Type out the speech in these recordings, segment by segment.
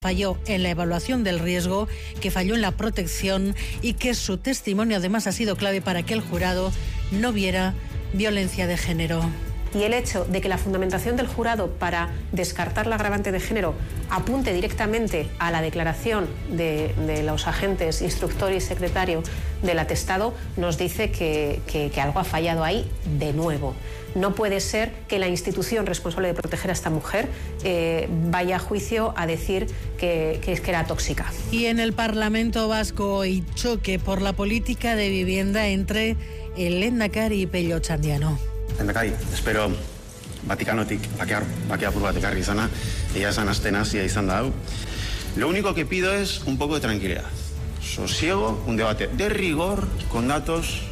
falló en la evaluación del riesgo, que falló en la protección y que su testimonio además ha sido clave para que el jurado no viera violencia de género. Y el hecho de que la fundamentación del jurado para descartar la agravante de género apunte directamente a la declaración de los agentes instructor y secretario del atestado nos dice que algo ha fallado ahí de nuevo. No puede ser que la institución responsable de proteger a esta mujer vaya a juicio a decir que era tóxica. Y en el Parlamento vasco hoy choque por la política de vivienda entre el lehendakari y Pello Otxandiano. Lehendakari, espero Vaticanotik bakea bat ekarri izana, ella esan asten hasia izan da hau. Lo único que pido es un poco de tranquilidad, sosiego, un debate de rigor, con datos,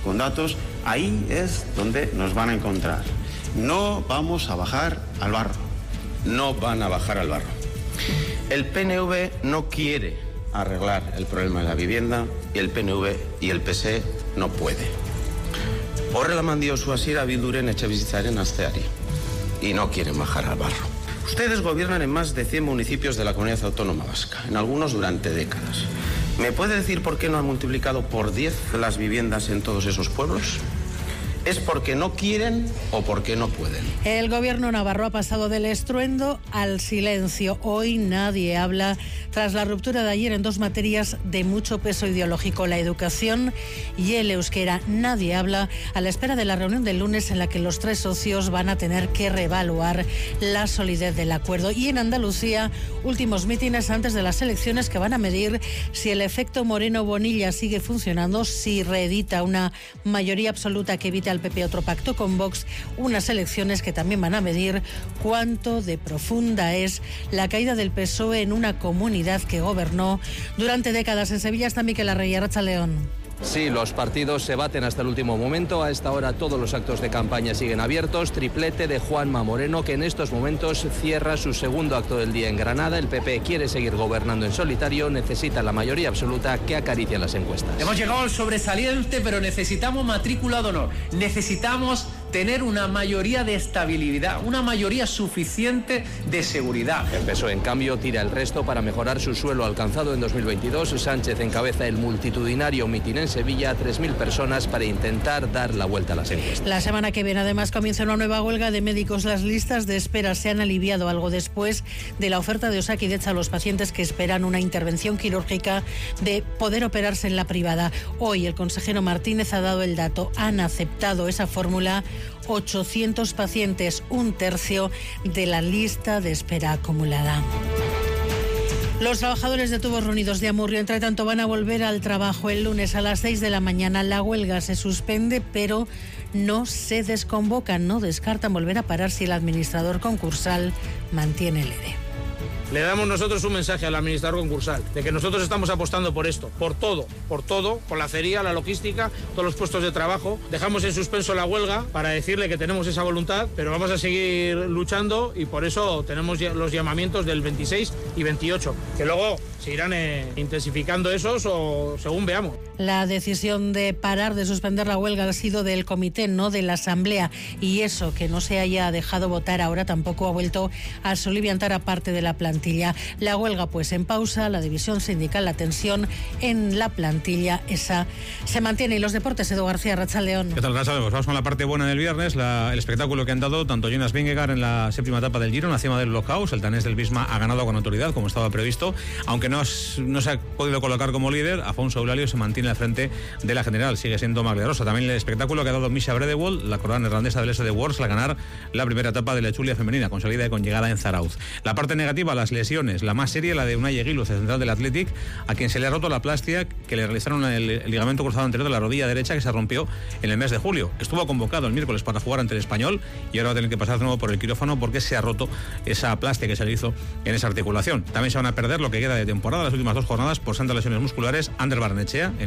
ahí es donde nos van a encontrar. No vamos a bajar al barro. No van a bajar al barro. El PNV no quiere arreglar el problema de la vivienda y el PNV y el PSE no puede. Horrela mandio su hasiera Bilduren etxebizitzaren hasteari. Y no quieren bajar al barro. Ustedes gobiernan en más de 100 municipios de la Comunidad Autónoma Vasca, en algunos durante décadas. ¿Me puede decir por qué no han multiplicado por 10 las viviendas en todos esos pueblos? ¿Es porque no quieren o porque no pueden? El gobierno navarro ha pasado del estruendo al silencio. Hoy nadie habla tras la ruptura de ayer en dos materias de mucho peso ideológico, la educación y el euskera. Nadie habla a la espera de la reunión del lunes en la que los tres socios van a tener que reevaluar la solidez del acuerdo. Y en Andalucía, últimos mítines antes de las elecciones que van a medir si el efecto Moreno-Bonilla sigue funcionando, si reedita una mayoría absoluta que evita al PP otro pacto con Vox, unas elecciones que también van a medir cuánto de profunda es la caída del PSOE en una comunidad que gobernó durante décadas. En Sevilla está Miquel Arrey, Arratsaldeon. Sí, los partidos se baten hasta el último momento. A esta hora todos los actos de campaña siguen abiertos. Triplete de Juanma Moreno, que en estos momentos cierra su segundo acto del día en Granada. El PP quiere seguir gobernando en solitario, necesita la mayoría absoluta que acaricia las encuestas. Hemos llegado al sobresaliente, pero necesitamos matrícula de honor. Necesitamos tener una mayoría de estabilidad, una mayoría suficiente de seguridad. El PSOE, en cambio, tira el resto para mejorar su suelo alcanzado en 2022. Sánchez encabeza el multitudinario mitin en Sevilla, 3.000 personas para intentar dar la vuelta a las encuestas. La semana que viene, además, comienza una nueva huelga de médicos. Las listas de espera se han aliviado algo después de la oferta de Osakidetza a los pacientes que esperan una intervención quirúrgica de poder operarse en la privada. Hoy el consejero Martínez ha dado el dato. Han aceptado esa fórmula 800 pacientes, un tercio de la lista de espera acumulada. Los trabajadores de Tubos Reunidos de Amurrio, entre tanto, van a volver al trabajo el lunes a las 6 de la mañana. La huelga se suspende, pero no se desconvocan, no descartan volver a parar si el administrador concursal mantiene el ERE. Le damos nosotros un mensaje al administrador concursal de que nosotros estamos apostando por esto, por todo, por la acería, la logística, todos los puestos de trabajo. Dejamos en suspenso la huelga para decirle que tenemos esa voluntad, pero vamos a seguir luchando y por eso tenemos los llamamientos del 26 y 28, que luego se irán intensificando esos o según veamos. La decisión de parar, de suspender la huelga, ha sido del comité, no de la asamblea, y eso, que no se haya dejado votar ahora, tampoco ha vuelto a soliviantar a parte de la plantilla. La huelga pues en pausa, la división sindical, la tensión en la plantilla, esa se mantiene. Y los deportes, Edu García, Arratsaldeon. ¿Qué tal, Casa? Vamos con la parte buena del viernes, el espectáculo que han dado tanto Jonas Vingegaard en la séptima etapa del Giro, en la cima del Blockhaus. El danés del Visma ha ganado con autoridad, como estaba previsto, aunque no se ha podido colocar como líder. Afonso Eulalia se mantiene al frente de la general, sigue siendo Maglerosa. También el espectáculo que ha dado Misha Bredewold, la corona neerlandesa del SD Works, al ganar la primera etapa de la Echulia femenina, con salida y con llegada en Zarauz. La parte negativa, las lesiones. La más seria, la de Unai Eguiluz, central del Athletic, a quien se le ha roto la plastia que le realizaron el ligamento cruzado anterior de la rodilla derecha, que se rompió en el mes de julio. Estuvo convocado el miércoles para jugar ante el Español y ahora va a tener que pasar de nuevo por el quirófano porque se ha roto esa plastia que se le hizo en esa articulación. También se van a perder lo que queda de temporada, las últimas dos jornadas, por sendas lesiones musculares. Ander Barnechea, en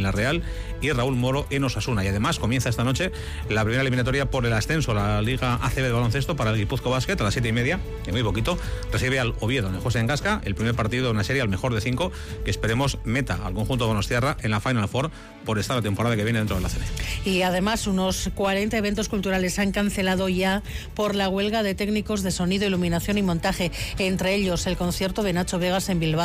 La Real y Raúl Moro en Osasuna. Y además comienza esta noche la primera eliminatoria por el ascenso a la Liga ACB de baloncesto para el Guipuzcoa Basket a las 7:30, que muy poquito, recibe al Oviedo en el José Engasca, el primer partido de una serie al mejor de 5 que esperemos meta al conjunto donostiarra en la Final Four por esta temporada que viene dentro de la CB. Y además unos 40 eventos culturales se han cancelado ya por la huelga de técnicos de sonido, iluminación y montaje, entre ellos el concierto de Nacho Vegas en Bilbao.